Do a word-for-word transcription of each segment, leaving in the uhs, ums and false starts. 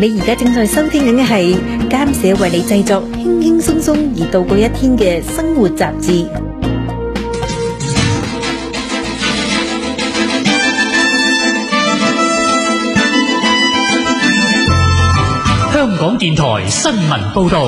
你而家正在收聽緊嘅係監社為你製作輕輕鬆鬆而度過一天嘅生活雜誌。 香港電台新聞報道。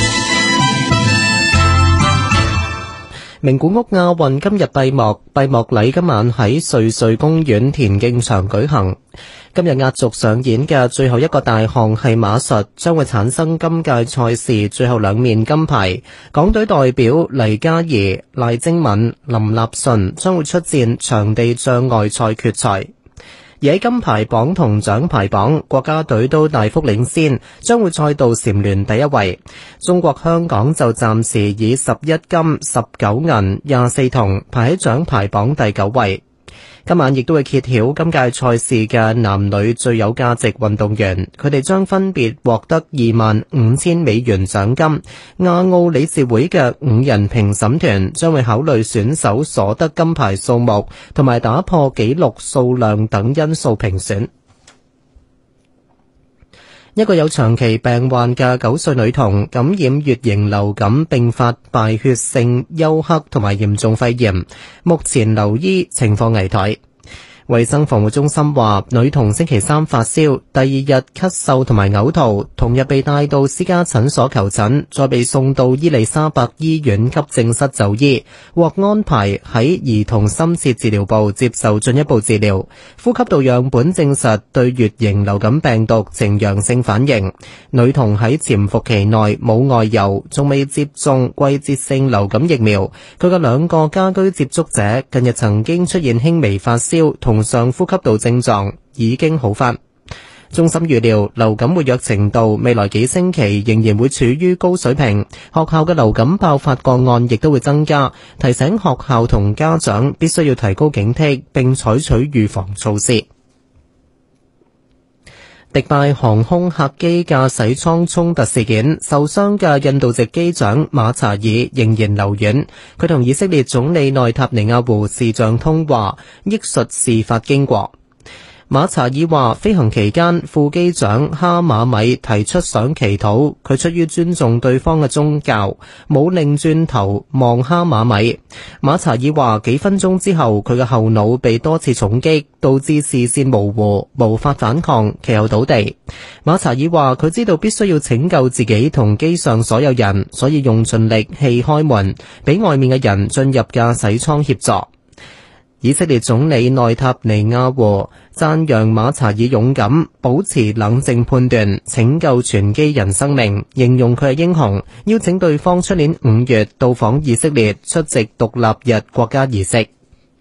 名古屋亞運今日閉幕，閉幕禮今晚喺瑞穗公園田徑場舉行。今日壓軸上演嘅最後一個大項係馬術，將會產生今屆賽事最後兩面金牌。港隊代表黎嘉怡、賴貞敏、林立順將會出戰場地障礙賽決賽。而喺金牌榜同獎牌榜，國家隊都大幅領先，將會再度蟬聯第一位。中國香港就暫時以十一金、十九銀、廿四銅排喺獎牌榜第九位。今晚亦都會揭曉今屆賽事嘅男女最有價值運動員，佢哋將分別獲得二萬五千美元獎金。亞奧理事會嘅五人評審團將會考慮選手所得金牌數目同埋打破紀錄數量等因素評選。一個有長期病患嘅九歲女童感染乙型流感併發敗血性休克同埋嚴重肺炎，目前留醫，情況危殆。衛生防護中心話，女童星期三發燒，第二日咳嗽同埋嘔吐，同日被帶到私家診所求診，再被送到伊利沙伯醫院急症室就醫，獲安排喺兒童深切治療部接受進一步治療。呼吸道樣本證實對乙型流感病毒呈陽性反應。女童喺潛伏期內冇外遊，仲未接種季節性流感疫苗。佢嘅兩個家居接觸者近日曾經出現輕微發燒同上呼吸道症狀，已經好返。中心預料流感活躍程度未來幾星期仍然會處於高水平，學校嘅流感爆發個案亦都會增加，提醒學校同家長必須要提高警惕並採取預防措施。迪拜航空客機駕駛艙衝突事件，受傷嘅印度籍機長馬查爾仍然留院。佢同以色列總理內塔尼亞胡視像通話，憶述事發經過。馬查爾話，飛行期間副機長哈馬米提出想祈禱，佢出於尊重對方嘅宗教，冇擰轉頭望哈馬米。馬查爾話，幾分鐘之後佢嘅後腦被多次重擊，導致視線模糊，無法反抗，其後倒地。馬查爾話，佢知道必須要拯救自己同機上所有人，所以用盡力氣開門，俾外面嘅人進入駕駛艙協助。以色列總理內塔尼亞胡讚揚馬查爾勇敢，保持冷靜判斷，拯救全機人生命，形容佢係英雄，邀請對方出年五月到訪以色列出席獨立日國家儀式。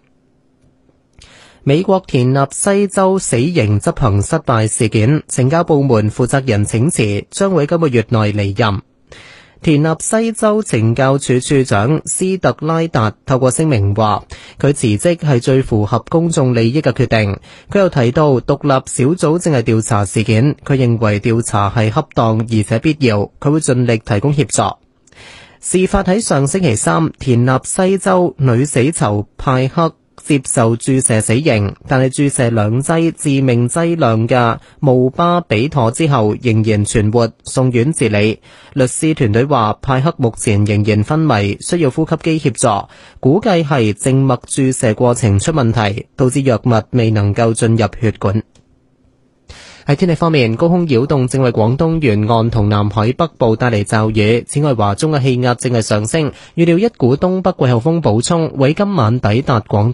美國田納西州死刑執行失敗事件，懲教部門負責人請辭，將會今個月內離任。田納西州懲教署署長斯特拉達透過聲明話，佢辭職係最符合公眾利益嘅決定。佢又提到獨立小組正係調查事件，佢認為調查係恰當而且必要，佢會盡力提供協助。事發喺上星期三，田納西州女死囚派克接受注射死刑，但係注射兩劑致命劑量嘅姆巴比妥之後仍然存活，送院治理。律師團隊話，派克目前仍然昏迷，需要呼吸機協助，估計係靜脈注射過程出問題，導致藥物未能夠進入血管。喺天氣方面，高空擾動正為廣東沿岸同南海北部帶嚟驟雨。此外，華中嘅氣壓正係上升，預料一股東北季候風補充會今晚抵達廣